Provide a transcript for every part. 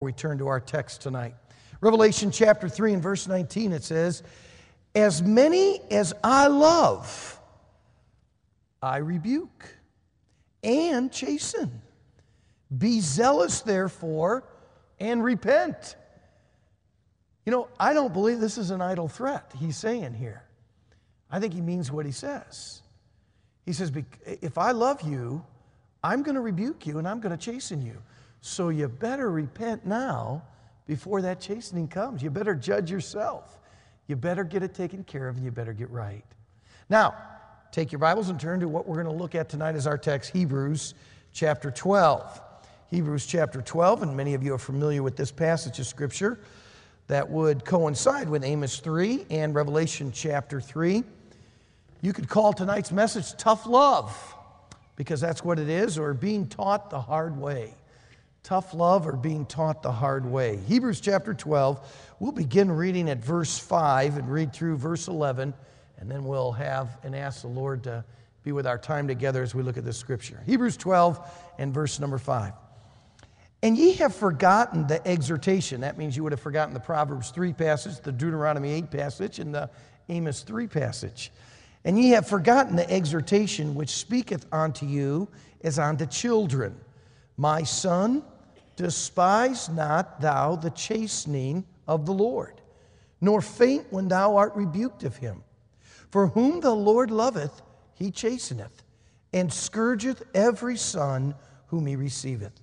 we turn to our text tonight. Revelation chapter 3 and verse 19, it says, "As many as I love, I rebuke and chasten. Be zealous, therefore, and repent." You know, I don't believe this is an idle threat he's saying here. I think he means what he says. He says, if I love you, I'm going to rebuke you and I'm going to chasten you. So you better repent now before that chastening comes. You better judge yourself. You better get it taken care of and you better get right. Now, take your Bibles and turn to what we're going to look at tonight as our text, Hebrews chapter 12. Hebrews chapter 12, and many of you are familiar with this passage of Scripture that would coincide with Amos 3 and Revelation chapter 3. You could call tonight's message Tough Love, because that's what it is, or being taught the hard way. Tough love or being taught the hard way. Hebrews chapter 12, we'll begin reading at verse 5 and read through verse 11, and then we'll have and ask the Lord to be with our time together as we look at this scripture. Hebrews 12 and verse number 5. "And ye have forgotten the exhortation." That means you would have forgotten the Proverbs 3 passage, the Deuteronomy 8 passage, and the Amos 3 passage. "And ye have forgotten the exhortation which speaketh unto you as unto children. My son, despise not thou the chastening of the Lord, nor faint when thou art rebuked of him. For whom the Lord loveth, he chasteneth, and scourgeth every son whom he receiveth.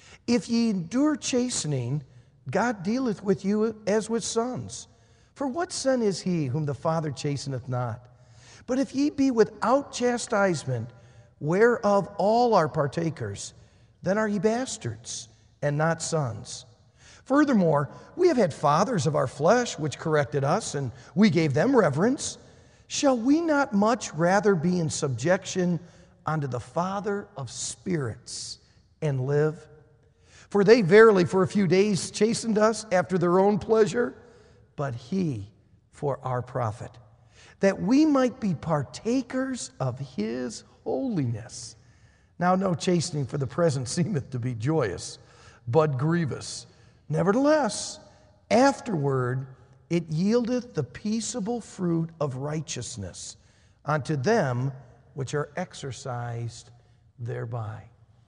If ye endure chastening, God dealeth with you as with sons. For what son is he whom the Father chasteneth not? But if ye be without chastisement, whereof all are partakers, then are ye bastards, and not sons. Furthermore, we have had fathers of our flesh, which corrected us, and we gave them reverence. Shall we not much rather be in subjection unto the Father of spirits, and live? For they verily for a few days chastened us after their own pleasure, but he for our profit, that we might be partakers of his holiness. Now no chastening for the present seemeth to be joyous, but grievous. Nevertheless, afterward it yieldeth the peaceable fruit of righteousness unto them which are exercised thereby."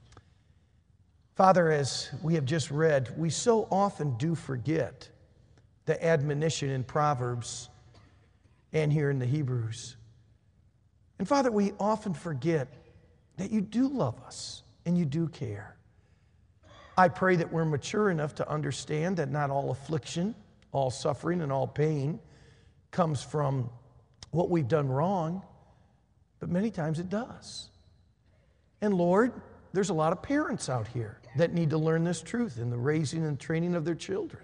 Father, as we have just read, we so often do forget the admonition in Proverbs and here in the Hebrews. And Father, we often forget that you do love us and you do care. I pray that we're mature enough to understand that not all affliction, all suffering, and all pain comes from what we've done wrong, but many times it does. And Lord, there's a lot of parents out here that need to learn this truth in the raising and training of their children.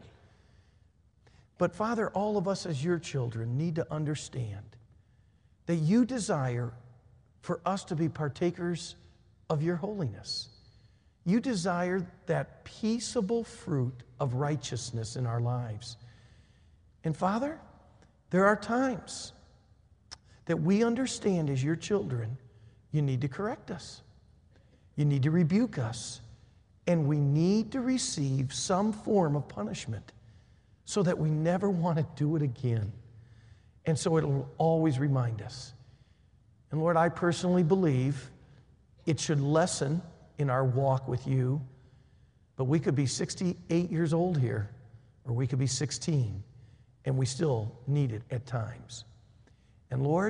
But Father, all of us as your children need to understand that you desire for us to be partakers of your holiness. You desire that peaceable fruit of righteousness in our lives. And Father, there are times that we understand as your children, you need to correct us. You need to rebuke us. And we need to receive some form of punishment so that we never want to do it again. And so it'll always remind us. And Lord, I personally believe it should lessen in our walk with you. But we could be 68 years old here, or we could be 16, and we still need it at times. And Lord,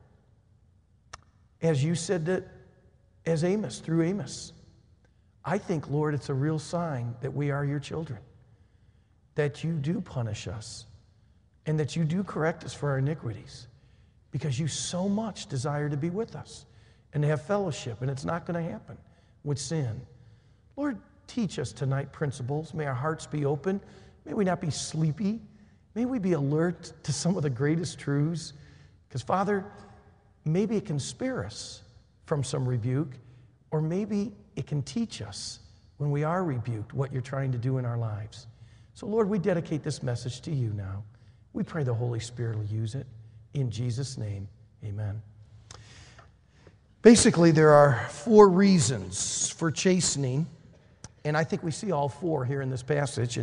as you said that as Amos, through Amos, I think, Lord, it's a real sign that we are your children, that you do punish us, and that you do correct us for our iniquities, because you so much desire to be with us and to have fellowship, and it's not going to happen with sin. Lord, teach us tonight principles. May our hearts be open. May we not be sleepy. May we be alert to some of the greatest truths, because, Father, maybe it can spare us from some rebuke, or maybe it can teach us when we are rebuked what you're trying to do in our lives. So, Lord, we dedicate this message to you now. We pray the Holy Spirit will use it. In Jesus' name, amen. Basically, there are 4 reasons for chastening, and I think we see all 4 here in this passage.